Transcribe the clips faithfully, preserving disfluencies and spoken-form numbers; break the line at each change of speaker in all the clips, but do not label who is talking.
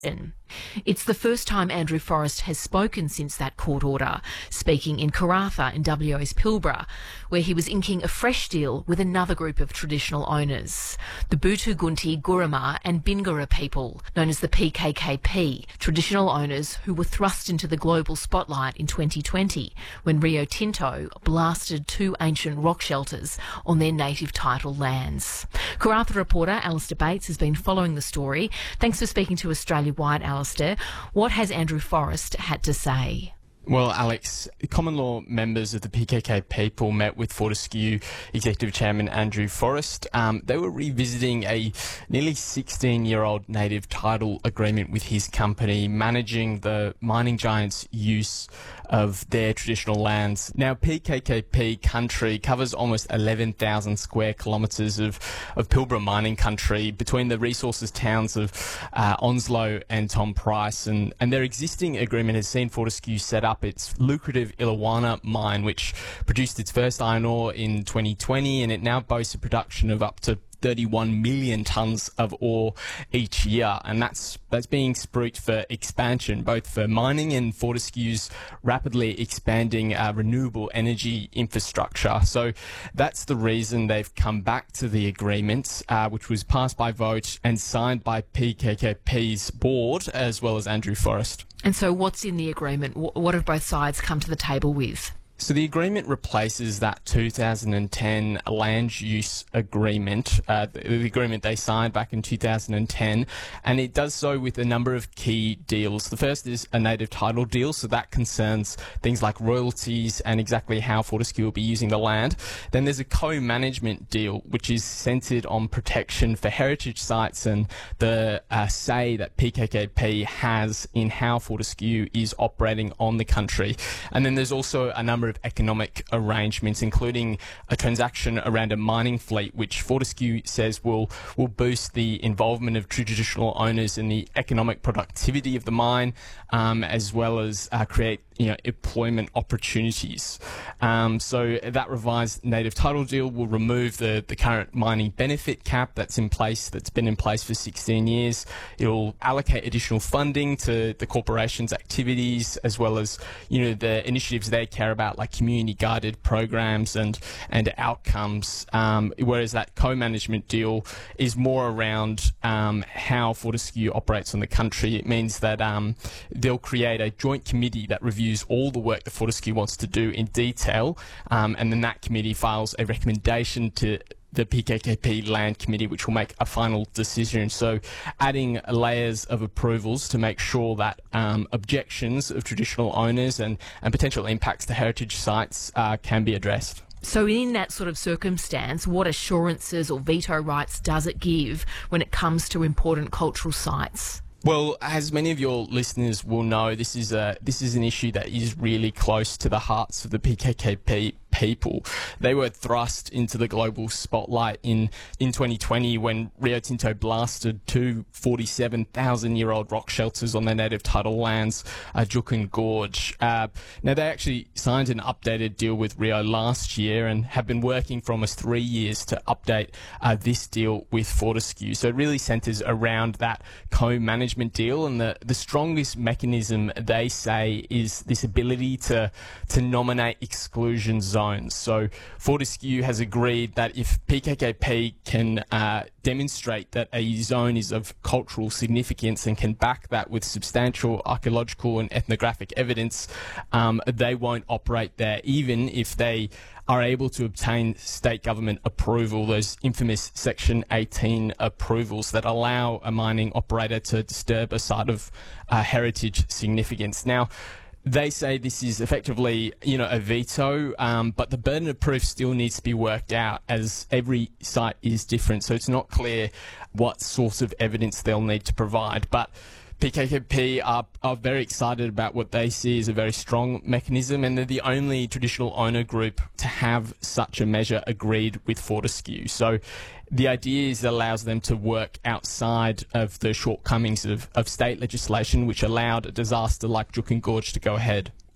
It's the first time Andrew Forrest has spoken since that court order, speaking in Karratha in W A's Pilbara, where he was inking a fresh deal with another group of traditional owners, the Butu Gunti Guruma and Bingara people, known as the P K K P, traditional owners who were thrust into the global spotlight in twenty twenty when Rio Tinto blasted two ancient rock shelters on their native title lands. Karratha reporter Alistair Bates has been following the story. Thanks for speaking to Australia-wide, Alistair. What has Andrew Forrest had to say?
Well, Alex, common law members of the P K K people met with Fortescue Executive Chairman Andrew Forrest. Um, they were revisiting a nearly sixteen-year-old native title agreement with his company, managing the mining giant's use of their traditional lands. Now, P K K P country covers almost eleven thousand square kilometres of, of Pilbara mining country between the resources towns of uh, Onslow and Tom Price, and, and their existing agreement has seen Fortescue set up its lucrative Illawarra mine, which produced its first iron ore in twenty twenty, and it now boasts a production of up to thirty-one million tonnes of ore each year, and that's that's being spruiked for expansion, both for mining and Fortescue's rapidly expanding uh, renewable energy infrastructure. So that's the reason they've come back to the agreement, uh, which was passed by vote and signed by P K K P's board, as well as Andrew Forrest.
And so what's in the agreement? What have both sides come to the table with?
So the agreement replaces that two thousand ten land use agreement, uh, the, the agreement they signed back in two thousand ten, and it does so with a number of key deals. The first is a native title deal, so that concerns things like royalties and exactly how Fortescue will be using the land. Then there's a co-management deal, which is centred on protection for heritage sites and the uh, say that P K K P has in how Fortescue is operating on the country. And then there's also a number of economic arrangements, including a transaction around a mining fleet, which Fortescue says will will boost the involvement of traditional owners in the economic productivity of the mine, um, as well as uh, create you know employment opportunities. Um, so that revised native title deal will remove the the current mining benefit cap that's in place, that's been in place for sixteen years. It'll allocate additional funding to the corporation's activities, as well as you know the initiatives they care about, like community guided programs and and outcomes, um, whereas that co-management deal is more around um, how Fortescue operates on the country. It means that um, they'll create a joint committee that reviews all the work that Fortescue wants to do in detail, um, and then that committee files a recommendation to the P K K P Land Committee, which will make a final decision. So adding layers of approvals to make sure that um, objections of traditional owners and, and potential impacts to heritage sites uh, can be addressed.
So in that sort of circumstance, what assurances or veto rights does it give when it comes to important cultural sites?
Well, as many of your listeners will know, this is a this is an issue that is really close to the hearts of the P K K P people. They were thrust into the global spotlight in, in twenty twenty when Rio Tinto blasted two forty-seven thousand year old rock shelters on their native title lands, uh, Juukan Gorge. Uh, now, they actually signed an updated deal with Rio last year and have been working for almost three years to update uh, this deal with Fortescue. So it really centres around that co-management deal, and the, the strongest mechanism, they say, is this ability to, to nominate exclusion zones. So Fortescue has agreed that if P K K P can uh, demonstrate that a zone is of cultural significance and can back that with substantial archaeological and ethnographic evidence, um, they won't operate there, even if they are able to obtain state government approval, those infamous Section eighteen approvals that allow a mining operator to disturb a site of uh, heritage significance. Now, they say this is effectively, you know, a veto, um, but the burden of proof still needs to be worked out, as every site is different. So it's not clear what sort of evidence they'll need to provide. But P K K P are, are very excited about what they see as a very strong mechanism, and they're the only traditional owner group to have such a measure agreed with Fortescue. So the idea is it allows them to work outside of the shortcomings of, of state legislation, which allowed a disaster like Juukan Gorge to go ahead.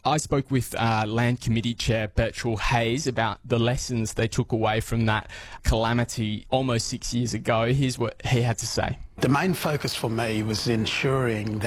I spoke with uh, Land Committee Chair Birchall Hayes about the lessons they took away from that calamity almost six years ago. Here's what he had to say.
The main focus for me was ensuring that